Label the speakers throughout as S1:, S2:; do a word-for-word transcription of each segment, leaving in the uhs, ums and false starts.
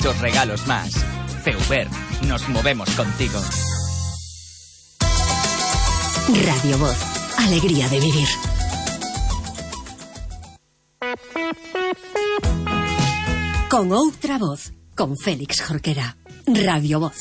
S1: Muchos regalos más. Feuber, nos movemos contigo.
S2: Radio Voz, alegría de vivir. Con outra voz, con Félix Jorquera. Radio Voz.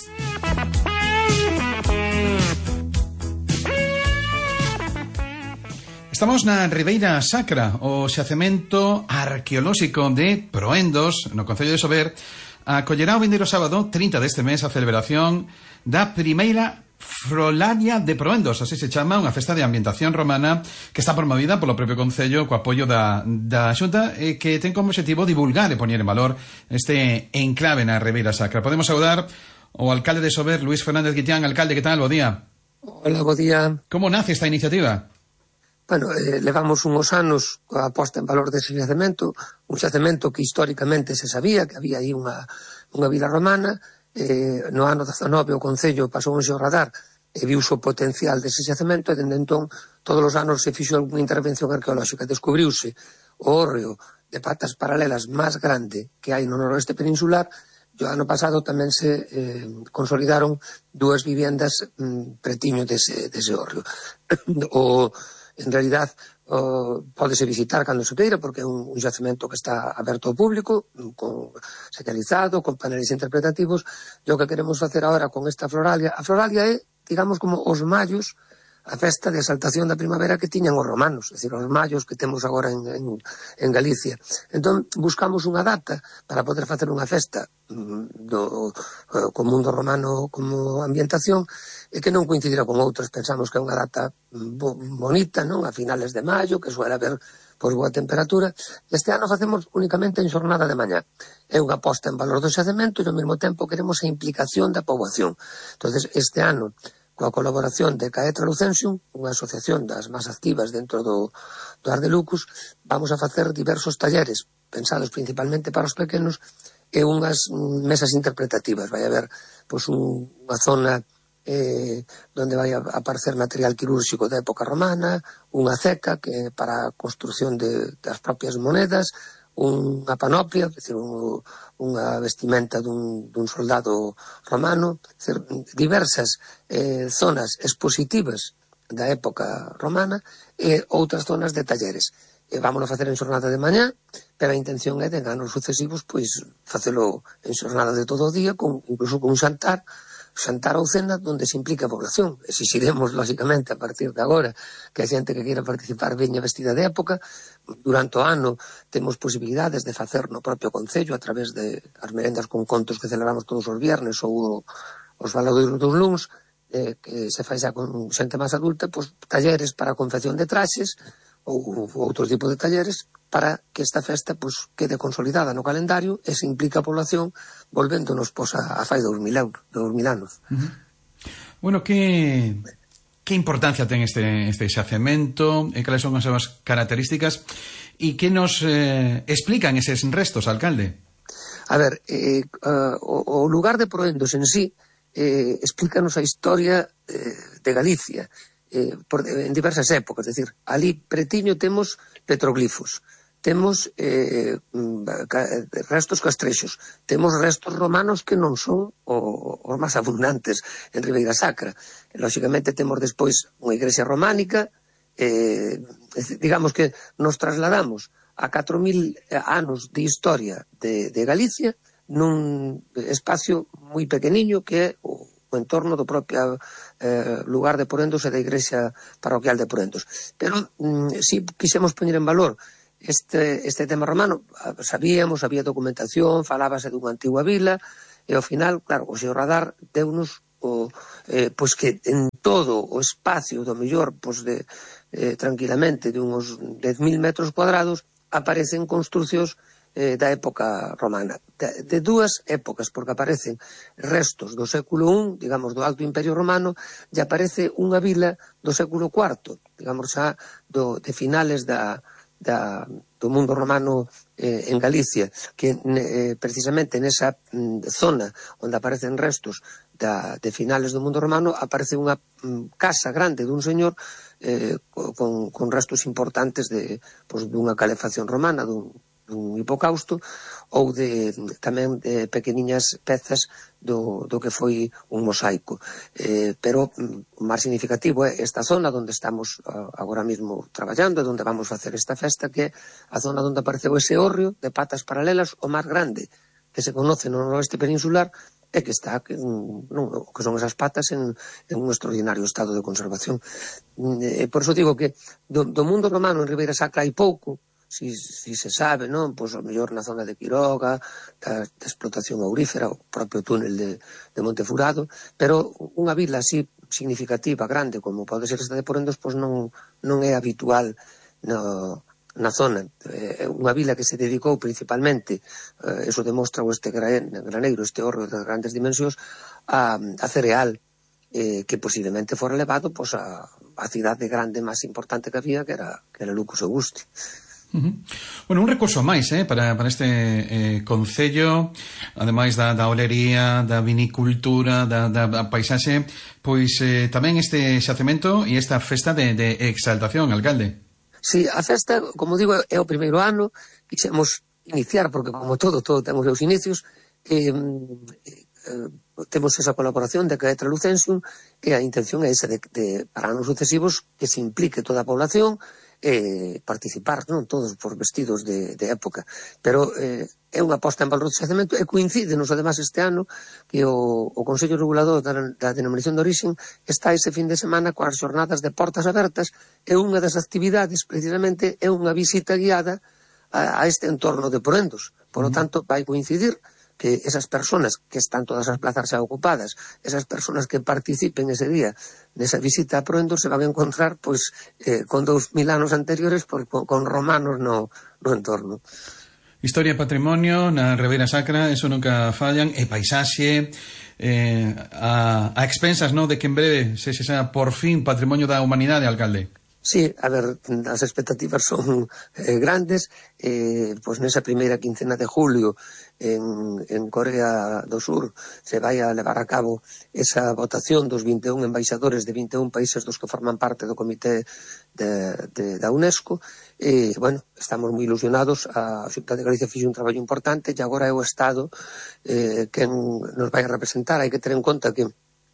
S3: Estamos na Ribeira Sacra, o xacemento arqueolóxico de Proendos, no concello de Sober. Acollerá o vindeiro sábado, trinta deste mes, a celebración da primeira Frolaria de Proendos, así se chama, unha festa de ambientación romana que está promovida polo propio concello co apoio da, da Xunta e que ten como objetivo divulgar e poñer en valor este enclave na Ribeira Sacra. Podemos saudar o alcalde de Sober, Luís Fernández Guitián. Alcalde, que tal? Bo día.
S4: Hola, bo día.
S3: Como nace esta iniciativa?
S4: Bueno, eh, levamos uns anos a posta en valor dese xacemento, un xacemento que históricamente se sabía que había aí unha, unha vila romana. Eh, no ano dezanove o Concello pasou un xeorradar e viuse o potencial dese xacemento e dende entón todos os anos se fixo algunha intervención arqueolóxica. Descubriuse o hórreo de patas paralelas máis grande que hai no noroeste peninsular e o ano pasado tamén se eh, consolidaron dúas viviendas mm, pretiño dese, dese hórreo. o En realidad, uh, pódese visitar cando se queira, porque é un, un xacemento que está aberto ao público, con, señalizado, con paneles interpretativos. E o que queremos facer agora con esta floralia, a floralia é, digamos, como os mallos, a festa de exaltación da primavera que tiñan os romanos, é dicir, os mallos que temos agora en, en, en Galicia. Entón, buscamos unha data para poder facer unha festa do, uh, co mundo romano como ambientación, e que non coincidirá con outros. Pensamos que é unha data bo, bonita, non? A finales de maio, que suele haber pois boa temperatura. Este ano facemos únicamente en xornada de mañá. É unha posta en valor do xacemento e ao mesmo tempo queremos a implicación da poboación. Entonces, este ano, coa colaboración de Caetra Lucensium, unha asociación das máis activas dentro do, do Ardelucus, vamos a facer diversos talleres, pensados principalmente para os pequenos, e unhas mesas interpretativas. Vai haber pois, un, unha zona Eh, donde vai a aparecer material quirúrxico da época romana, unha ceca que para a construción de, das propias monedas, unha panoplia, é dicir, un, unha vestimenta dun, dun soldado romano, é dicir, diversas eh, zonas expositivas da época romana e outras zonas de talleres. E vámonos a facer en xornada de mañá, pero a intención é de en anos sucesivos pois facelo en xornada de todo o día, con, incluso con un xantar, xantar ou cena onde se implica a población. Exixiremos, lógicamente, a partir de agora que a xente que queira participar veña vestida de época. Durante o ano temos posibilidades de facer no propio Concello a través de as merendas con contos que celebramos todos os viernes ou os valadoiros dos luns, eh, que se fai xa con xente máis adulta, pois talleres para a confección de traxes ou outros tipos de talleres para que esta festa pues, quede consolidada no calendario e se implica a población volvéndonos pues, a, a fai dous mil anos.
S3: Uh-huh. Bueno, que, que importancia ten este, este xacemento e cales son as súas características e que nos eh, explican eses restos, alcalde?
S4: A ver, eh, uh, o, o lugar de Proendos en sí eh, explícanos a historia eh, de Galicia eh, por, en diversas épocas, é dicir, ali pretiño temos petroglifos, temos eh, restos castrexos, temos restos romanos que non son os máis abundantes en Ribeira Sacra. Lóxicamente temos despois unha igrexa románica, eh, digamos que nos trasladamos a catro mil anos de historia de, de Galicia nun espacio moi pequeniño que é o, o entorno do propio eh, lugar de Proendos e da igrexa parroquial de Proendos. Pero mm, si quisemos poñer en valor Este, este tema romano, sabíamos, había documentación, falábase dunha antigua vila, e ao final, claro, o xeorradar deunos o, eh, pois que en todo o espacio do mellor, pois de, eh, tranquilamente, de uns dez mil metros cuadrados, aparecen construcións eh, da época romana. De, de dúas épocas, porque aparecen restos do século I, digamos, do Alto Imperio Romano, e aparece unha vila do século cuarto, digamos, xa do, de finales da Da, do mundo romano eh, en Galicia, que eh, precisamente nesa mm, zona onde aparecen restos da, de finales do mundo romano aparece unha mm, casa grande dun señor eh, con, con restos importantes de, pues, dunha calefacción romana, dun, dun hipocausto, ou de, tamén de pequeniñas pezas do, do que foi un mosaico. Eh, pero o máis significativo é esta zona onde estamos uh, agora mesmo traballando, onde vamos facer esta festa, que é a zona onde apareceu ese hórreo de patas paralelas, o máis grande que se conoce no noroeste peninsular, e que está, que, non, que son esas patas en, en un extraordinario estado de conservación. E por iso digo que do, do mundo romano en Ribeira Sacra hai pouco, si, si se sabe, non? Pois o mellor na zona de Quiroga, da, da explotación aurífera, o propio túnel de, de Montefurado, pero unha vila así significativa, grande, como pode ser esta de Porendos, pois non, non é habitual no, na zona. É unha vila que se dedicou principalmente, eh, eso demostra o este graneiro, este hórreo de grandes dimensións, a, a cereal, eh, que posiblemente fora levado pois, a, a cidade grande máis importante que había, que era, que era Lucus Augusti.
S3: Uh-huh. Bueno, un recurso máis eh, para, para este eh, concello, ademais da, da olería, da vinicultura, da, da, da paisaxe, pois eh, tamén este xacemento e esta festa de, de exaltación, alcalde.
S4: Sí, a festa, como digo, é o primeiro ano, quixemos iniciar, porque como todo, todo temos os inicios, eh, eh, temos esa colaboración de Caetra Lucensium, e a intención é esa de, de para anos sucesivos que se implique toda a población, eh, participar, non todos por vestidos de, de época, pero eh, é unha posta en valor de xacemento, e coincide nos además este ano que o, o Consello Regulador da, da Denominación de Orixe está ese fin de semana coas xornadas de portas abertas, e unha das actividades precisamente é unha visita guiada a, a este entorno de Porendos. Por lo tanto, vai coincidir que esas personas que están todas as plazas xa ocupadas, esas personas que participen ese día nesa visita a Porendos, se van a encontrar pois eh, con dous mil anos anteriores por, con, con romanos no, no entorno.
S3: Historia e patrimonio na Ribeira Sacra, eso nunca fallan, e paisaxe, eh, a, a expensas, no, de que en breve se xa por fin patrimonio da humanidade, alcalde.
S4: Sí, a ver, as expectativas son eh, grandes, eh, pois nesa primeira quincena de julio en, en Corea do Sur se vai a levar a cabo esa votación dos vinte e un embaixadores de vinte e un países dos que forman parte do comité de, de, da UNESCO, e, bueno, estamos moi ilusionados, a Xunta de Galicia fixe un traballo importante, e agora é o Estado eh, que nos vai a representar. Hai que ter en conta que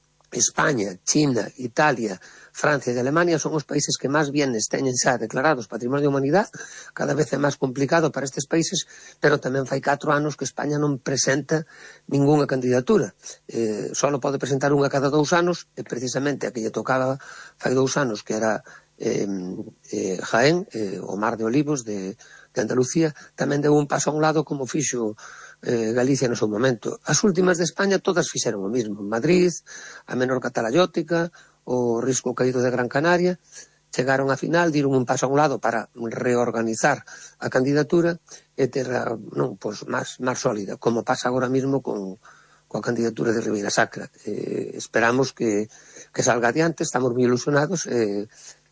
S4: España, China, Italia, Francia e Alemania son os países que máis bienes teñen xa declarados Patrimonio de Humanidade. Cada vez é máis complicado para estes países, pero tamén fai catro anos que España non presenta ningunha candidatura. Eh, só pode presentar unha cada dous anos, e precisamente a que lle tocaba fai dous anos, que era eh, eh, Jaén, eh, o Mar de Olivos de, de Andalucía, tamén deu un paso a un lado como fixo Eh, Galicia no seu momento. As últimas de España todas fixeron o mismo. Madrid, a Menorca Talayótica, o Risco Caído de Gran Canaria, chegaron a final, diron un paso a un lado para reorganizar a candidatura e ter non, pois, máis, máis sólida, como pasa agora mismo con coa candidatura de Ribeira Sacra. Eh, esperamos que, que salga adiante, estamos moi ilusionados. Eh,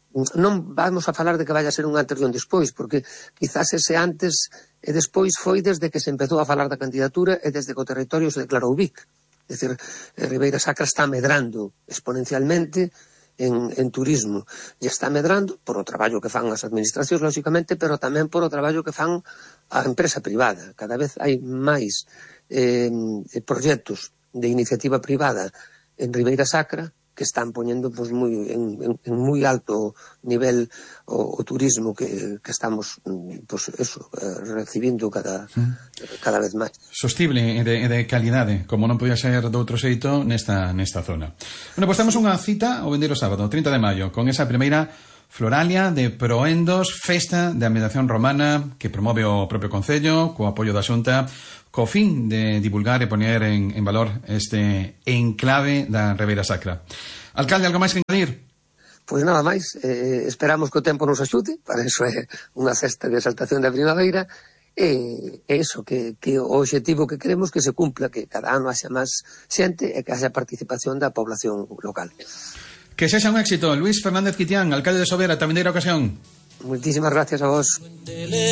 S4: non vamos a falar de que vaya a ser un antes e un despois, porque quizás ese antes e despois foi desde que se empezou a falar da candidatura e desde que o territorio se declarou B I C. É dicir, Ribeira Sacra está medrando exponencialmente en, en turismo, e está medrando por o traballo que fan as administracións, lógicamente, pero tamén por o traballo que fan a empresa privada. Cada vez hai máis eh, proxectos de iniciativa privada en Ribeira Sacra que están poñendo pues, muy, en, en, en moi alto nivel o, o turismo que, que estamos pues, eso, eh, recibindo cada, sí. cada vez máis.
S3: Sostible e de, de calidade, como non podía ser de outro xeito nesta, nesta zona. Bueno, pois temos unha cita o vindeiro sábado, trinta de maio, con esa primeira Floralia de Proendos, festa de admiración romana que promove o propio Concello, co apoio da Xunta, co fin de divulgar e poñer en, en valor este enclave da Ribeira Sacra. Alcalde, algo máis que añadir?
S4: Pois nada máis, eh, esperamos que o tempo nos axude, para iso é unha festa de exaltación da primavera, e é iso, que, que o obxectivo que queremos que se cumpla, que cada ano haxa máis xente e que haxa participación da población local.
S3: Que sexa un éxito. Luis Fernández Quitián, alcalde de Sobera, ata a vindeira ocasión.
S4: Muchísimas gracias a vos.